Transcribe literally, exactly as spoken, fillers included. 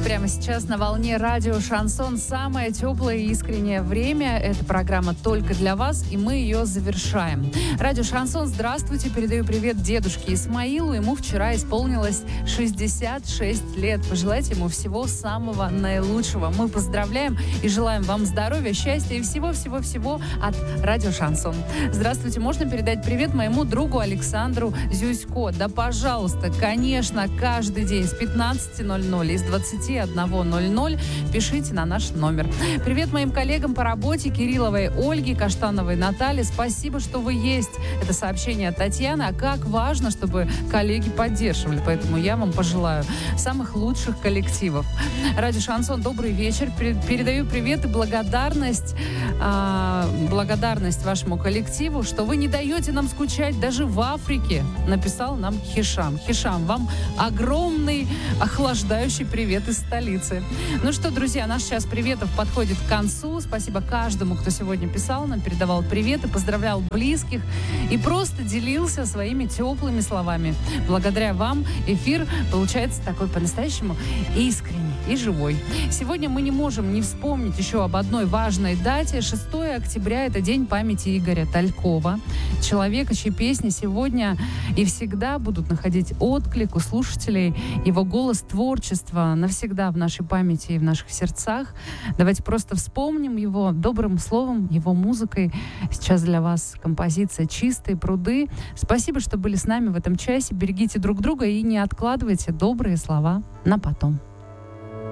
Прямо сейчас на волне радио «Шансон» самое теплое и искреннее время. Эта программа только для вас, и мы ее завершаем. Радио «Шансон», здравствуйте. Передаю привет дедушке Исмаилу. Ему вчера исполнилось шестьдесят шесть лет. Пожелайте ему всего самого наилучшего. Мы поздравляем и желаем вам здоровья, счастья и всего-всего-всего от радио «Шансон». Здравствуйте. Можно передать привет моему другу Александру Зюсько? Да, пожалуйста, конечно, каждый день с пятнадцати ноль-ноль и с двадцати одного ноль-ноль пишите на наш номер. Привет моим коллегам по работе: Кирилловой Ольге, Каштановой Наталье. Спасибо, что вы есть. Это сообщение от Татьяны. А как важно, чтобы коллеги поддерживали. Поэтому я вам пожелаю самых лучших коллективов. Радио «Шансон», добрый вечер. Передаю привет и благодарность, а, благодарность вашему коллективу, что вы не даете нам скучать даже в Африке, написал нам Хишам. Хишам, вам огромный охлаждающий привет из столицы. Ну что, друзья, наш час приветов подходит к концу. Спасибо каждому, кто сегодня писал нам, передавал приветы, поздравлял близких и просто делился своими теплыми словами. Благодаря вам эфир получается такой по-настоящему искренний и живой. Сегодня мы не можем не вспомнить еще об одной важной дате. шестого октября – это день памяти Игоря Талькова, человека, чьи песни сегодня и всегда будут находить отклик у слушателей. Его голос, творчество навсегда в нашей памяти и в наших сердцах. Давайте просто вспомним его добрым словом, его музыкой. Сейчас для вас композиция «Чистые пруды». Спасибо, что были с нами в этом часе. Берегите друг друга и не откладывайте добрые слова на потом.